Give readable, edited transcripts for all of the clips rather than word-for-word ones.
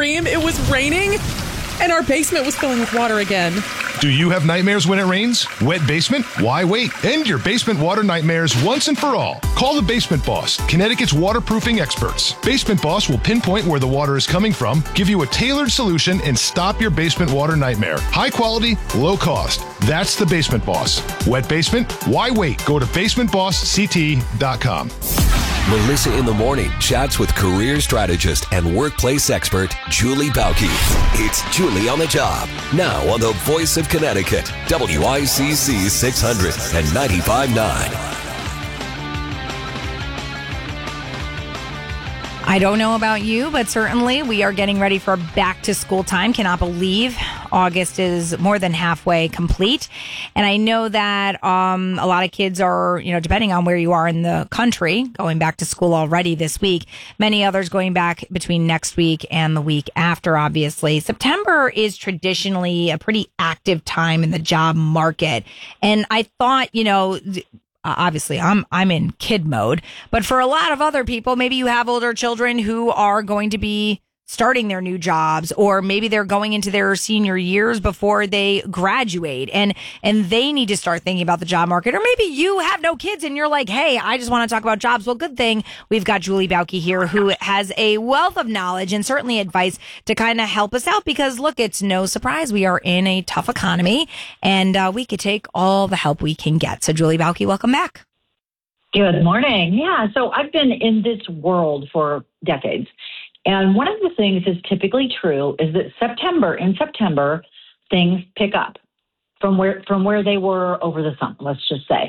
dream. It was raining and our basement was filling with water again. Do you have nightmares when it rains? Wet basement? Why wait? End your basement water nightmares once and for all. Call the Basement Boss, Connecticut's waterproofing experts. Basement Boss will pinpoint where the water is coming from, give you a tailored solution, and stop your basement water nightmare. High quality, low cost. That's the Basement Boss. Wet basement? Why wait? Go to basementbossct.com. Melissa in the Morning chats with career strategist and workplace expert Julie Bauke. It's Julie on the Job. Now on the Voice of Connecticut, WICC 600 and 95.9. I don't know about you, but certainly we are getting ready for back to school time. Cannot believe August is more than halfway complete. And I know that a lot of kids are, depending on where you are in the country, going back to school already this week. Many others going back between next week and the week after, obviously. September is traditionally a pretty active time in the job market. And I thought, obviously, I'm in kid mode, but for a lot of other people, maybe you have older children who are going to be starting their new jobs, or maybe they're going into their senior years before they graduate, and they need to start thinking about the job market. Or maybe you have no kids and you're like, hey, I just want to talk about jobs. Well, good thing we've got Julie Bauke here, who has a wealth of knowledge and certainly advice to kind of help us out, because look, it's no surprise we are in a tough economy, and we could take all the help we can get. So Julie Bauke, welcome back. Good morning. Yeah, so I've been in this world for decades. And one of the things that's typically true is that in September, things pick up from where they were over the summer, let's just say.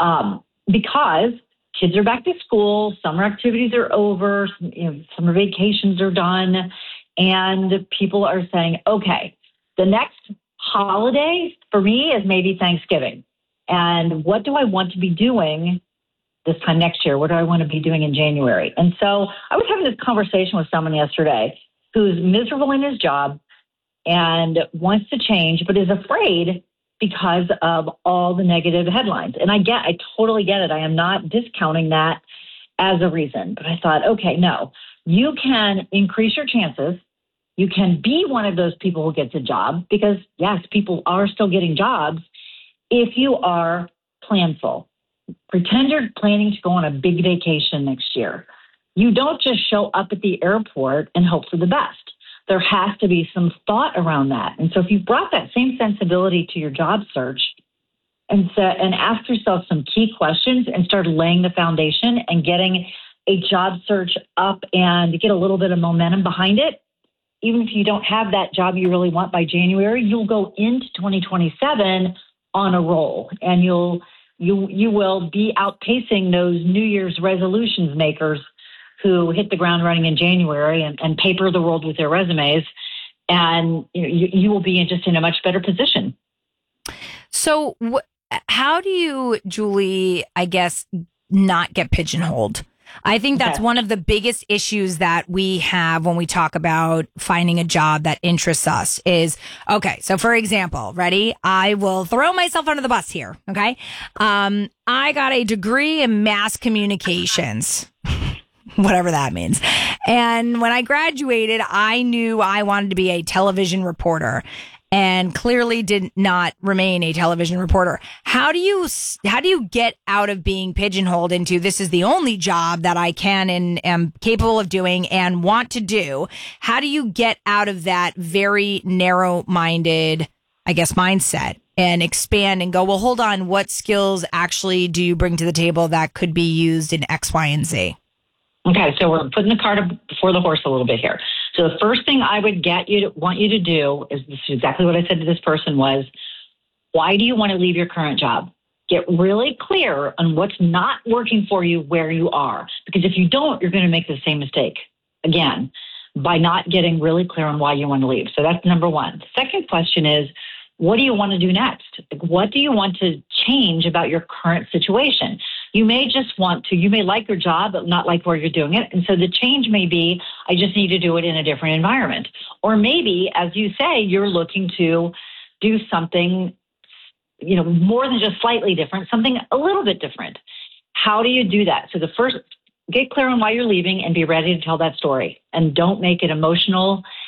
Because kids are back to school, summer activities are over, summer vacations are done, and people are saying, okay, the next holiday for me is maybe Thanksgiving. And what do I want to be doing this time next year? What do I want to be doing in January? And so I was having this conversation with someone yesterday who's miserable in his job and wants to change, but is afraid because of all the negative headlines. And I totally get it. I am not discounting that as a reason, but I thought, okay, no, you can increase your chances. You can be one of those people who gets a job, because yes, people are still getting jobs if you are planful. Pretend you're planning to go on a big vacation next year. You don't just show up at the airport and hope for the best. There has to be some thought around that. And so if you brought that same sensibility to your job search and ask yourself some key questions and start laying the foundation and getting a job search up and get a little bit of momentum behind it, even if you don't have that job you really want by January, you'll go into 2027 on a roll, and you will be outpacing those New Year's resolutions makers who hit the ground running in January and paper the world with their resumes. And you will be just in a much better position. So how do you, Julie, I guess, not get pigeonholed? I think that's one of the biggest issues that we have when we talk about finding a job that interests us is, okay, so for example, ready? I will throw myself under the bus here, okay? I got a degree in mass communications, whatever that means. And when I graduated, I knew I wanted to be a television reporter, and clearly did not remain a television reporter. How do you get out of being pigeonholed into this is the only job that I can and am capable of doing and want to do? How do you get out of that very narrow-minded, I guess, mindset and expand and go, well, hold on, what skills actually do you bring to the table that could be used in X, Y, and Z? Okay, so we're putting the cart before the horse a little bit here. So the first thing I would want you to do is this is exactly what I said to this person was, why do you want to leave your current job? Get really clear on what's not working for you where you are. Because if you don't, you're going to make the same mistake again by not getting really clear on why you want to leave. So that's number one. The second question is, what do you want to do next? What do you want to change about your current situation? You may like your job, but not like where you're doing it. And so the change may be, I just need to do it in a different environment. Or maybe, as you say, you're looking to do something, more than just slightly different, something a little bit different. How do you do that? So the first, get clear on why you're leaving and be ready to tell that story. And don't make it emotional